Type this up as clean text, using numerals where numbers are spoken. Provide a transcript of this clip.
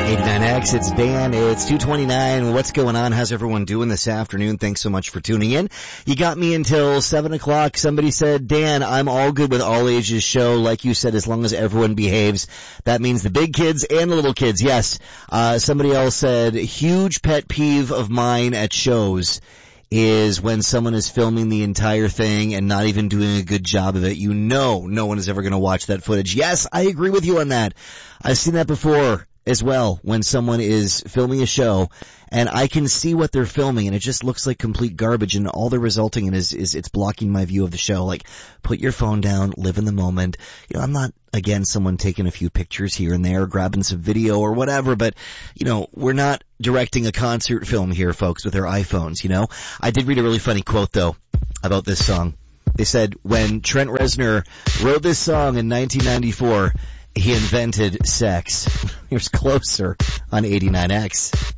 89X, it's Dan, it's 2:29. What's going on? How's everyone doing this afternoon? Thanks so much for tuning in. You got me until 7 o'clock. Somebody said, Dan, I'm all good with all ages show. Like you said, as long as everyone behaves. That means the big kids and the little kids. Yes. Somebody else said, huge pet peeve of mine at shows is when someone is filming the entire thing and not even doing a good job of it. You know no one is ever going to watch that footage. Yes, I agree with you on that. I've seen that before as well, when someone is filming a show and I can see what they're filming and it just looks like complete garbage, and all they're resulting in is it's blocking my view of the show. Like, put your phone down, live in the moment. You know, I'm not against someone taking a few pictures here and there, grabbing some video or whatever, but, you know, we're not directing a concert film here, folks, with our iPhones, you know. I did read a really funny quote, though, about this song. They said when Trent Reznor wrote this song in 1994, he invented sex. Here's Closer on 89X.